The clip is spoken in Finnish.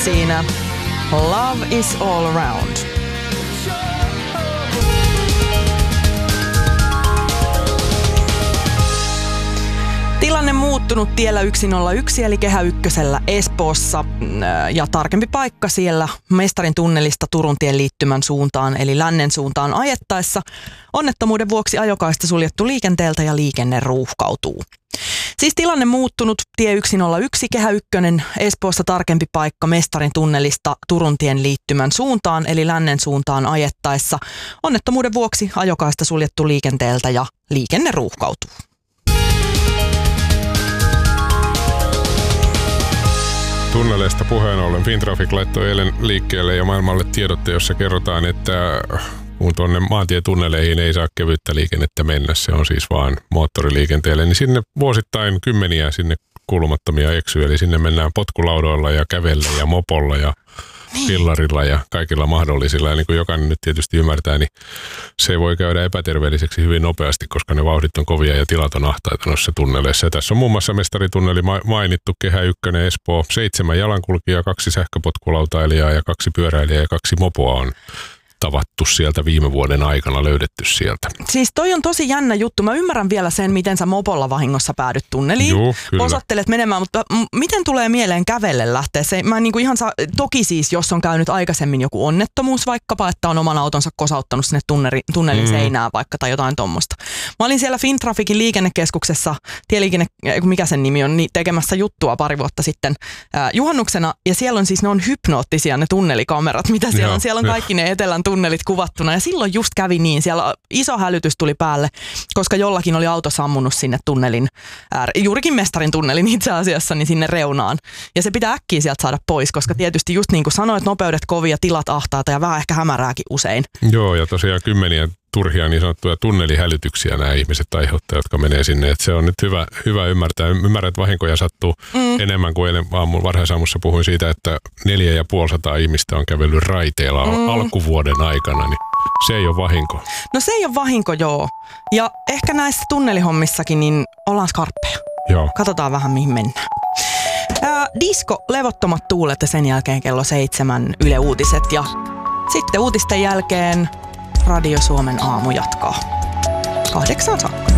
siinä. Love is all around. Tilanne muuttunut tiellä 101 eli Kehä Ykkösellä Espoossa ja tarkempi paikka siellä Mestarin tunnelista Turuntien liittymän suuntaan eli lännen suuntaan ajettaessa. Onnettomuuden vuoksi ajokaista suljettu liikenteeltä ja liikenne ruuhkautuu. Siis tilanne muuttunut tie 101 Kehä Ykkönen Espoossa tarkempi paikka Mestarin tunnelista Turuntien liittymän suuntaan eli lännen suuntaan ajettaessa. Onnettomuuden vuoksi ajokaista suljettu liikenteeltä ja liikenne ruuhkautuu. Tunneleista puheen ollen Fintraffic laittoi eilen liikkeelle ja maailmalle tiedotte, jossa kerrotaan, että kun tuonne maantietunneleihin ei saa kevyttä liikennettä mennä, se on siis vaan moottoriliikenteelle, niin sinne vuosittain kymmeniä sinne kuulumattomia eksyy, eli sinne mennään potkulaudoilla ja kävellä ja mopolla ja pillarilla ja kaikilla mahdollisilla. Ja niin kuin jokainen nyt tietysti ymmärtää, niin se voi käydä epäterveelliseksi hyvin nopeasti, koska ne vauhdit on kovia ja tilat on ahtaita noissa tunneleissa. Ja tässä on muun muassa Mestaritunneli mainittu, Kehä Ykkönen, Espoo, 7 jalankulkijaa, 2 sähköpotkulautailijaa ja 2 pyöräilijää ja 2 mopoa on tavattu sieltä viime vuoden aikana, löydetty sieltä. Siis toi on tosi jännä juttu. Mä ymmärrän vielä sen, miten sä mopolla vahingossa päädyt tunneliin. Juu, kyllä. Posattelet menemään, mutta miten tulee mieleen kävelle lähteä? Mä en ihan toki siis, jos on käynyt aikaisemmin joku onnettomuus vaikkapa, että on oman autonsa kosauttanut sinne tunnelin seinään vaikka tai jotain tommosta. Mä olin siellä Fintrafficin liikennekeskuksessa, mikä sen nimi on, niin tekemässä juttua pari vuotta sitten juhannuksena. Ja siellä on siis, ne on hypnoottisia ne tunnelikamerat, mitä siellä on. Siellä on kaikki ne etelän tunnelit kuvattuna ja silloin just kävi niin, siellä iso hälytys tuli päälle, koska jollakin oli auto sammunut sinne tunnelin, juurikin Mestarin tunnelin itse asiassa, niin sinne reunaan. Ja se pitää äkkiä sieltä saada pois, koska tietysti just niin kuin sanoit, nopeudet kovia, tilat ahtaata ja vähän ehkä hämärääkin usein. Joo, ja tosiaan kymmeniä turhia niin sanottuja tunnelihälytyksiä nämä ihmiset aiheuttaa, jotka menee sinne. Et se on nyt hyvä ymmärtää. Ymmärrän, että vahinkoja sattuu enemmän kuin eilen varhaisaamussa puhuin siitä, että 450 ihmistä on kävellyt raiteilla alkuvuoden aikana, niin se ei ole vahinko. No se ei ole vahinko, joo. Ja ehkä näissä tunnelihommissakin niin ollaan skarppeja. Joo. Katsotaan vähän mihin mennään. Disco, levottomat tuulet ja sen jälkeen kello 7 Yle Uutiset ja sitten uutisten jälkeen Radio Suomen aamu jatkaa 8 saakka.